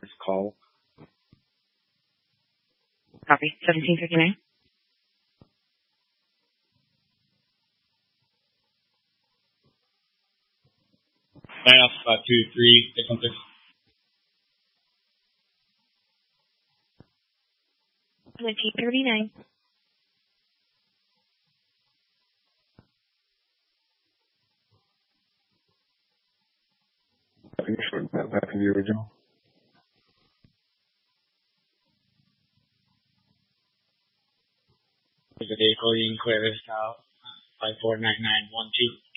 call. Copy. 1759. Nine Alpha 23, 616. $20.39. Can you shorten that back to the original? There's a vehicle in Cuevas, 549912.